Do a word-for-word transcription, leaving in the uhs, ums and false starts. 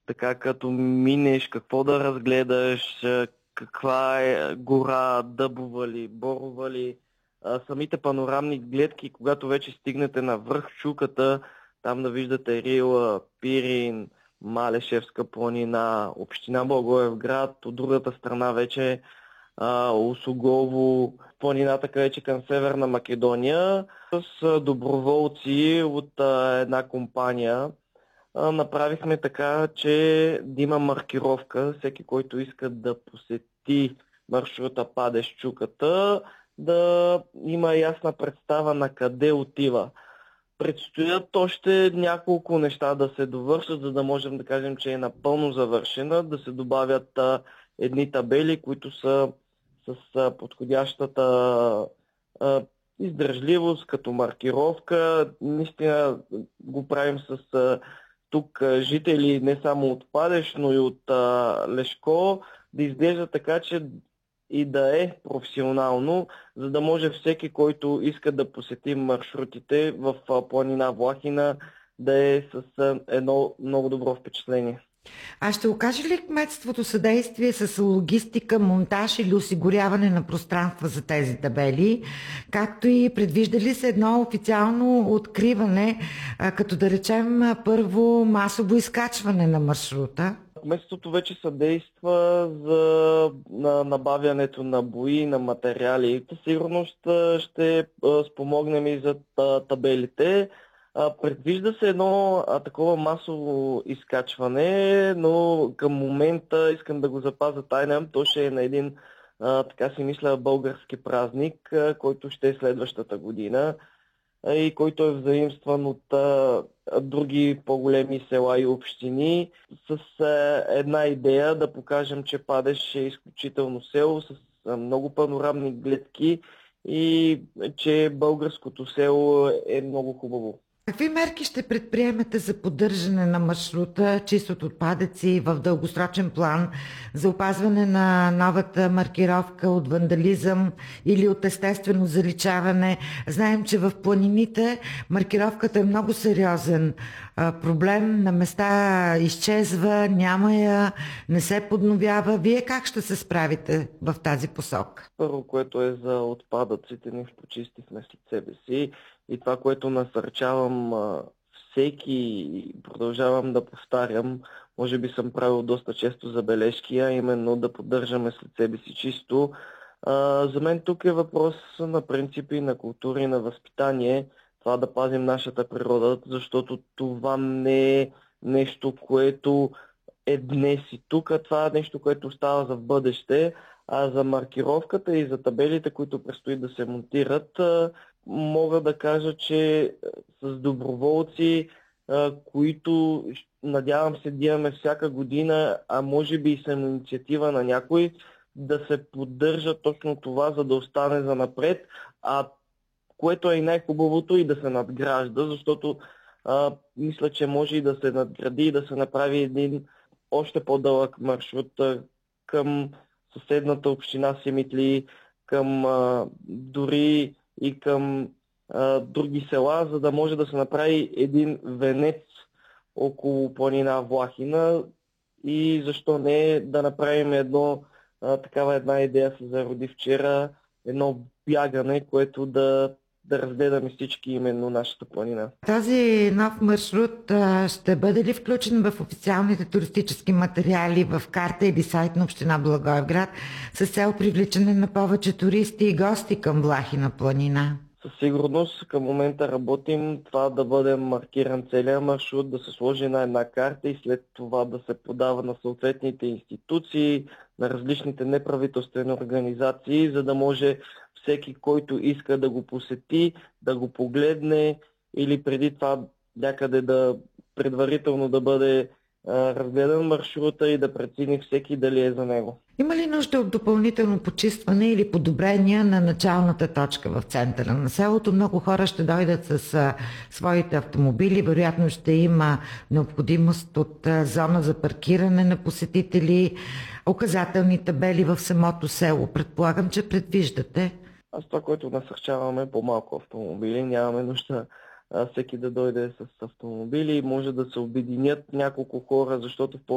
така като минеш, какво да разгледаш, а, каква е гора, дъбова ли, борова ли, а, самите панорамни гледки, когато вече стигнете на връх Чуката, там да виждате Рила, Пирин, Малешевска планина, община Благоевград, от другата страна вече а, Осогово, планината вече към Северна Македония, с а, доброволци от а, една компания. А, направихме така, че да има маркировка, всеки, който иска да посети маршрута Падеж Чуката, да има ясна представа на къде отива. Предстоят още няколко неща да се довършат, за да можем да кажем, че е напълно завършена, да се добавят а, едни табели, които са с а, подходящата а, издържливост като маркировка. Наистина го правим с а, тук а, жители не само от Падеж, но и от а, Лешко, да изглежда така, че и да е професионално, за да може всеки, който иска да посети маршрутите в а, планина Влахина, да е с а, едно много добро впечатление. А ще окаже ли кметството съдействие с логистика, монтаж или осигуряване на пространства за тези табели, както и предвижда ли се едно официално откриване, а, като да речем а, първо масово изкачване на маршрута? Кметството вече съдейства за на- набавянето на бои, на материали. Със сигурност а, ще а, спомогнем и за та- табелите. А, Предвижда се едно а, такова масово изкачване, но към момента искам да го запазя тайна. То ще е на един, а, така си мисля, български празник, а, който ще е следващата година и който е взаимстван от а, други по-големи села и общини с а, една идея да покажем, че Падеж е изключително село с а, много панорамни гледки и че българското село е много хубаво. Какви мерки ще предприемете за поддържане на маршрута чист от отпадъци в дългосрочен план, за опазване на новата маркировка от вандализъм или от естествено заличаване? Знаем, че в планините маркировката е много сериозен а, проблем. На места изчезва, няма я, не се подновява. Вие как ще се справите в тази посока? Първо, което е за отпадъците, ни почистихме след себе си и това, което насърчавам а, всеки и продължавам да повтарям, може би съм правил доста често забележки, а именно да поддържаме след себе си чисто. А, за мен тук е въпрос на принципи, на култура и на възпитание, това да пазим нашата природа, защото това не е нещо, което е днес и тук, а това е нещо, което става за в бъдеще. А за маркировката и за табелите, които предстои да се монтират, а, мога да кажа, че с доброволци, а, които надявам се да имаме всяка година, а може би и съм инициатива на някой, да се поддържа точно това, за да остане за напред, а което е и най-хубавото и да се надгражда, защото а, мисля, че може и да се надгради и да се направи един още по-дълъг маршрут а, към съседната община Симитли, към а, дори и към а, други села, за да може да се направи един венец около планина Влахина и защо не да направим едно, а, такава една идея се зароди вчера, едно бягане, което да, да разгледаме всички именно нашата планина. Този нов маршрут а, ще бъде ли включен в официалните туристически материали в карта или сайт на община Благоевград с цел привличане на повече туристи и гости към Влахина планина? Със сигурност към момента работим това да бъде маркиран целият маршрут, да се сложи на една карта и след това да се подава на съответните институции, на различните неправителствени организации, за да може всеки, който иска да го посети, да го погледне или преди това някъде да предварително да бъде а, разгледан маршрута и да прецени всеки дали е за него. Има ли нужда от допълнително почистване или подобрение на началната точка в центъра на селото? Много хора ще дойдат с а, своите автомобили, вероятно ще има необходимост от а, зона за паркиране на посетители, указателни табели в самото село. Предполагам, че предвиждате. Аз това, което насърчаваме по-малко автомобили, нямаме нужда а, всеки да дойде с автомобили, може да се обединят няколко хора, защото в